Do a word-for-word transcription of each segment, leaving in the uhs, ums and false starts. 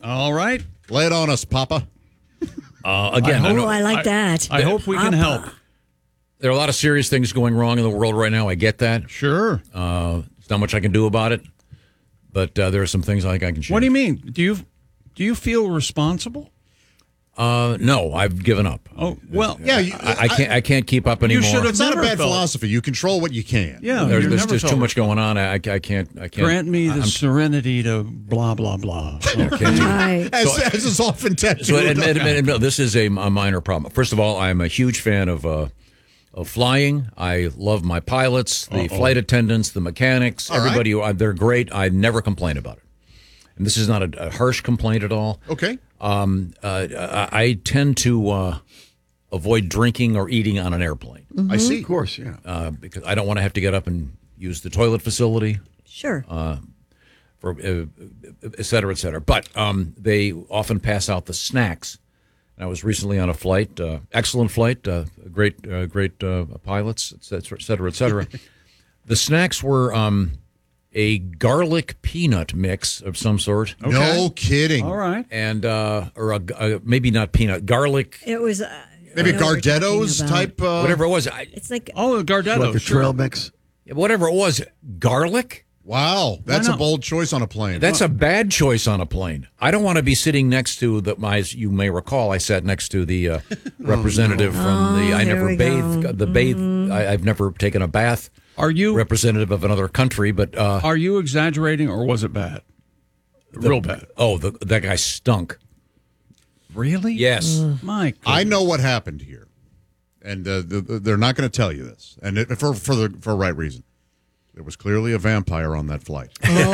All right. Lay it on us, Papa. Uh, again, I, I, oh, know, I like I- that. I hope we can Papa. help. there are a lot of serious things going wrong in the world right now. I get that. Sure. Uh, there's not much I can do about it, but uh, there are some things I think I can change. What do you mean? Do you do you feel responsible? Uh, no, I've given up. Oh, well, Yeah, you, I, I can't. I can't keep up anymore. should have It's not a never bad felt- philosophy. You control what you can. Yeah, There's, you there's, never there's felt too much going on. I, I can't. I can't. Grant me the I'm- serenity to blah blah blah. I can't do- Right. As, as is often tattooed. So admit, admit, admit, this is a, a minor problem. First of all, I'm a huge fan of uh, of flying. I love my pilots, the Uh-oh. flight attendants, the mechanics, All right. everybody. who- They're great. I never complain about it. And this is not a, a harsh complaint at all. Okay. Um, uh, I, I tend to uh, avoid drinking or eating on an airplane I see. Of course, yeah. uh, because I don't want to have to get up and use the toilet facility. Sure. For uh, et cetera, et cetera. But um, they often pass out the snacks. I was recently on a flight, uh, excellent flight, uh, great, uh, great uh, pilots, et cetera, et cetera, et cetera. The snacks were um, a garlic peanut mix of some sort, No kidding. All right. and uh, or a, a, maybe not peanut, garlic, it was uh, Maybe I know what you're Gardetto's talking about. type. Uh, whatever it was. I, It's like Oh, the Gardetto. Like a sure. trail mix. whatever it was, garlic. Wow, that's a not? bold choice on a plane. That's a bad choice on a plane. I don't want to be sitting next to the. My, as you may recall, I sat next to the uh, representative from the. Oh, I here never we bathed. go. The bathe. I, I've never taken a bath. Are you Representative of another country, but uh, are you exaggerating or was it bad? Real bad. oh, the, that guy stunk. Really? Yes, My goodness. I know what happened here, and uh, the, the, they're not going to tell you this, and it, for for the for a right reason. There was clearly a vampire on that flight,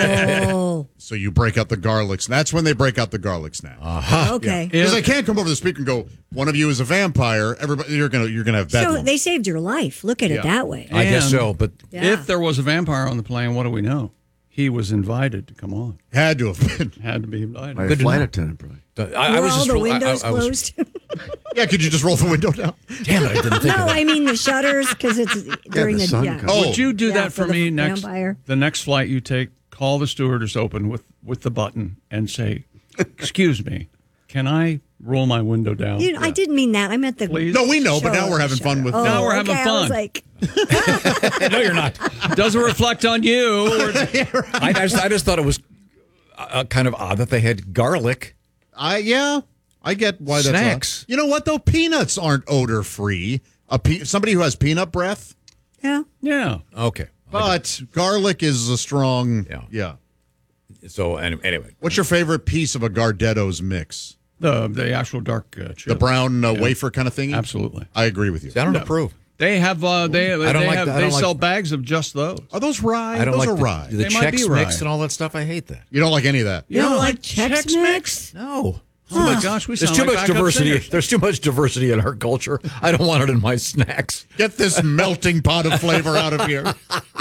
oh, so you break out the garlics. That's when they break out the garlic snack. okay. Because they can't come over the speaker and go, "One of you is a vampire." Everybody, you're gonna you're gonna have So bedlam. they saved your life. Look at it that way. I guess And so. But Yeah. If there was a vampire on the plane, what do we know? He was invited to come on. Had to have been. Had to be invited. By a Good to flight know. attendant, probably. I, I Were was all just the I- I- windows I was- closed? Yeah, could you just roll the window down? Damn it! I didn't think no, of that. I mean the shutters because it's during the the, sun yeah. comes. Oh. Would you do Yeah, that for for the me next vampire. the next flight you take? Call the stewardess open with, with the button and say, "Excuse me, can I roll my window down?" You know, I didn't mean that. I meant the. Please? No, we know, but now Sure, we're having sure. fun with. Oh, Now we're having okay, I was fun. like, No, you're not. Doesn't reflect on you. Or- I, I, just, I just thought it was uh, kind of odd that they had garlic. I yeah, I get why that's Snacks. odd. You know what though? Peanuts aren't odor free. A pe- somebody who has peanut breath, yeah. yeah. Okay, but garlic is a strong. Yeah. yeah. so any- anyway, What's your favorite piece of a Gardetto's mix? The the actual dark uh, chip. The brown uh, wafer kind of thing. Absolutely. I agree with you. I don't approve. They have uh, they I don't they like have the- I they don't like- sell bags of just those. Are those rye? I don't those like are the, rye. the They might Chex be Mix rye. and all that stuff. I hate that. You don't like any of that. You don't don't like like Chex, Chex Mix? No. Oh my gosh, we There's sound too like much backup diversity. singers. There's too much diversity in our culture. I don't want it in my snacks. Get this melting pot of flavor out of here.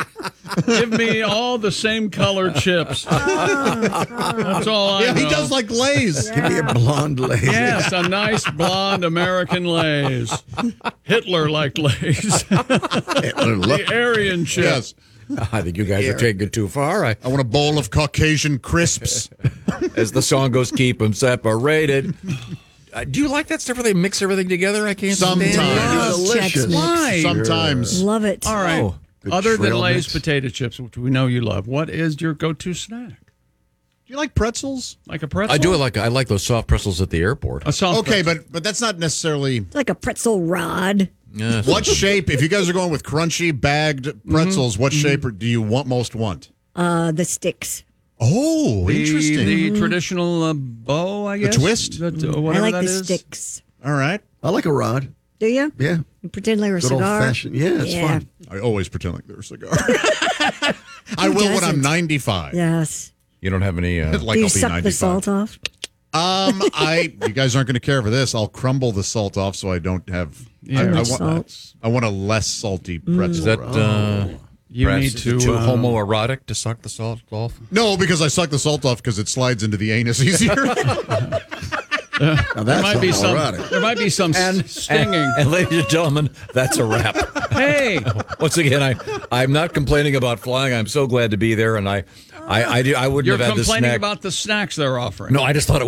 Give me all the same colored chips. That's all I Yeah, know. he does like Lay's. Give me a blonde lady. Yes, a nice blonde American Lay's. Hitler liked Lay's. The Aryan chip. Yes. I think you guys are taking it too far. I, I want a bowl of Caucasian crisps. as the song goes, keep them separated. Uh, do you like that stuff where they mix everything together? I can't Sometimes. stand it. Love delicious. Chex Mix. Why? Sometimes. Love it. All right. Oh, the Other than trail Lay's mix. potato chips, which we know you love, what is your go-to snack? Do you like pretzels? Like a pretzel? I do like I like those soft pretzels at the airport. A soft Okay, pretzel. but but that's not necessarily It's like a pretzel rod. Yeah. what shape. If you guys are going with crunchy bagged pretzels, what shape do you want most want? Uh, the sticks. Oh, the, interesting. the traditional uh, bow, I guess. twist? That, uh, I whatever like that the is. sticks. All right. I like a rod. Do you? Yeah. You pretend like a Good cigar. old fashioned. Yeah, it's Yeah. fun. I always pretend like they're a cigar. I will when I'm doesn't? ninety-five. Yes. You don't have any. Uh, Like Do you I'll be suck the ninety-five. salt off? Um, I you guys aren't going to care for this. I'll crumble the salt off so I don't have. Yeah, I, I much want, salt. I want a less salty pretzel. is that roll. uh, You perhaps need is to, it too uh, homoerotic to suck the salt off? No, because I suck the salt off because it slides into the anus easier. Now There that's might be some. erotic. There might be some s- stinging. And, and ladies and gentlemen, that's a wrap. Hey, Once again, I I'm not complaining about flying. I'm so glad to be there, and I I I, do, I wouldn't you're have had this complaining snack. about the snacks they're offering. No, I just thought it